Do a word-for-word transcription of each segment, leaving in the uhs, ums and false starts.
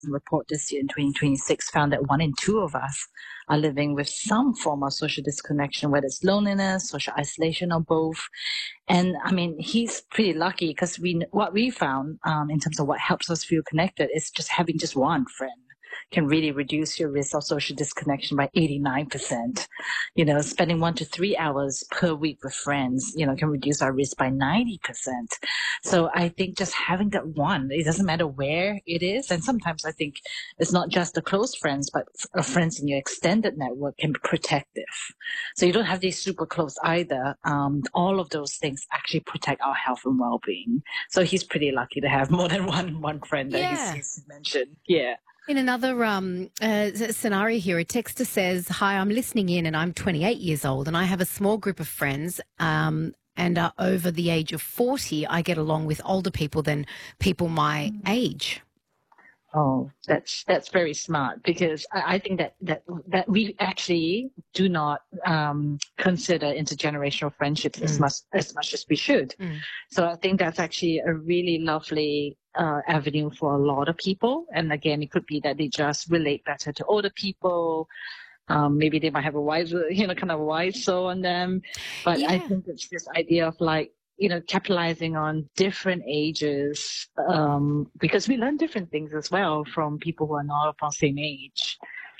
report this year in twenty twenty-six found that one in two of us are living with some form of social disconnection, whether it's loneliness, social isolation, or both. And I mean, he's pretty lucky because we what we found um, in terms of what helps us feel connected is just having just one friend can really reduce your risk of social disconnection by eighty-nine percent. You know, spending one to three hours per week with friends, you know, can reduce our risk by ninety percent. So I think just having that one, it doesn't matter where it is. And sometimes I think it's not just the close friends, but friends in your extended network can be protective. So you don't have to be super close either. Um, all of those things actually protect our health and well-being. So he's pretty lucky to have more than one one friend that Yeah. he's, he's mentioned. Yeah. In another um, uh, scenario here, a texter says, hi, I'm listening in and I'm twenty-eight years old and I have a small group of friends um, and are over the age of forty. I get along with older people than people my age. Oh, that's that's very smart because I, I think that, that that we actually do not um, consider intergenerational friendships mm. as much as much as we should. Mm. So I think that's actually a really lovely uh, avenue for a lot of people. And again, it could be that they just relate better to older people. Um, maybe they might have a wise, you know, kind of wise soul on them. But yeah. I think it's this idea of like, you know, capitalizing on different ages, um, because we learn different things as well from people who are not of our same age.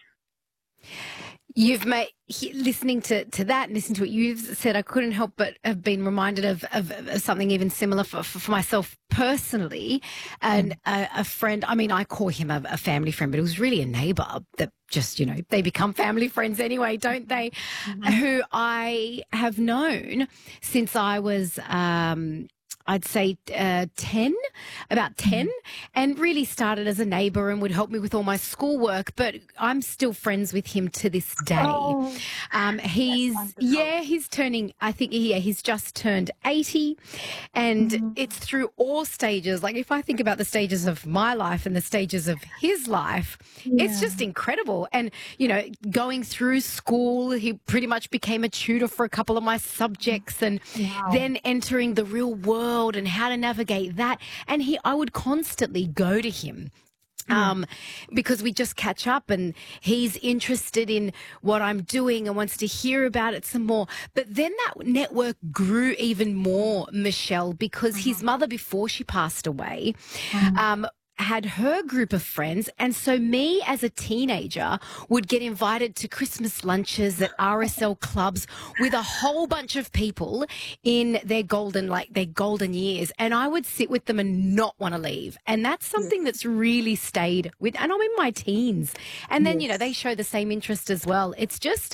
You've made, he, listening to, to that and listening to what you've said, I couldn't help but have been reminded of, of, of something even similar for, for, for myself personally. And a, a friend, I mean, I call him a, a family friend, but it was really a neighbour that just, you know, they become family friends anyway, don't they? Mm-hmm. Who I have known since I was, um, I'd say uh, ten, about ten, and really started as a neighbour and would help me with all my schoolwork. But I'm still friends with him to this day. Oh, um, he's, yeah, he's turning, I think, yeah, he's just turned eighty. And mm-hmm. it's through all stages. Like if I think about the stages of my life and the stages of his life, yeah. it's just incredible. And, you know, going through school, he pretty much became a tutor for a couple of my subjects and wow. then entering the real world and how to navigate that. And he, I would constantly go to him. Um, because we just catch up and he's interested in what I'm doing and wants to hear about it some more. But then that network grew even more, Michelle, because mm-hmm. his mother, before she passed away, mm-hmm. um, had her group of friends, and so me as a teenager would get invited to Christmas lunches at R S L clubs with a whole bunch of people in their golden, like their golden years, and I would sit with them and not want to leave. And that's something yes. that's really stayed with, and I'm in my teens. And then, yes. you know, they show the same interest as well. It's just,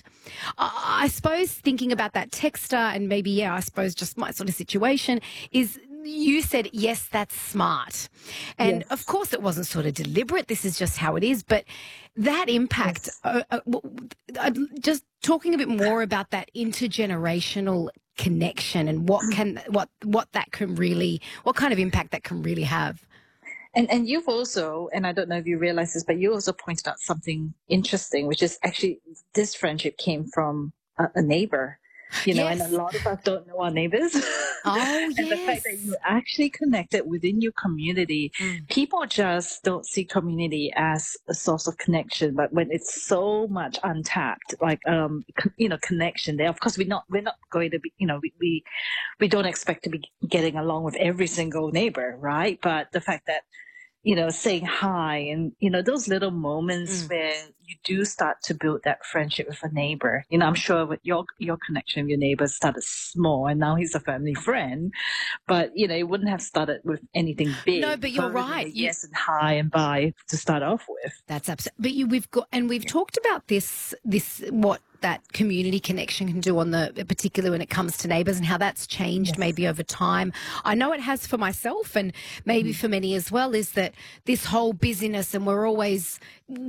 I, I suppose thinking about that texter and maybe, yeah, I suppose just my sort of situation is, you said, yes, that's smart. And yes. of course it wasn't sort of deliberate. This is just how it is. But that impact, yes. uh, uh, uh, just talking a bit more about that intergenerational connection and what can, what, what that can really, what kind of impact that can really have. And and you've also, and I don't know if you realize this, but you also pointed out something interesting, which is actually this friendship came from a, a neighbor. You know, yes. and a lot of us don't know our neighbors. Oh, and yes. the fact that you actually connected within your community, mm. people just don't see community as a source of connection. But when it's so much untapped, like, um, you know, connection there, of course, we're not, we're not going to be, you know, we, we, we don't expect to be getting along with every single neighbor, right? But the fact that, you know, saying hi and, you know, those little moments mm. where you do start to build that friendship with a neighbor. You know, I'm sure with your your connection with your neighbor started small and now he's a family friend. But, you know, it wouldn't have started with anything big. No, but you're right. You... Yes and hi and bye to start off with. That's absolutely. But you, we've got, and we've yeah. talked about this, this, what that community connection can do on the, particularly when it comes to neighbours and how that's changed yes. maybe over time. I know it has for myself and maybe mm. for many as well, is that this whole busyness and we're always,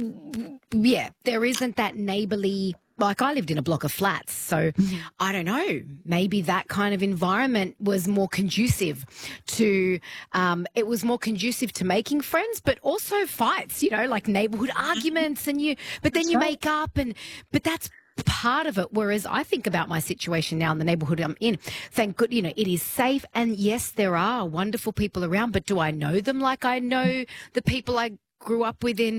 yeah, there isn't that neighbourly, like I lived in a block of flats, so mm-hmm. I don't know, maybe that kind of environment was more conducive to, um, it was more conducive to making friends, but also fights, you know, like neighbourhood arguments and you, but then that's you right. make up and, but that's part of it. Whereas I think about my situation now in the neighbourhood I'm in, thank good, you know, it is safe. And yes, there are wonderful people around, but do I know them like I know the people I grew up within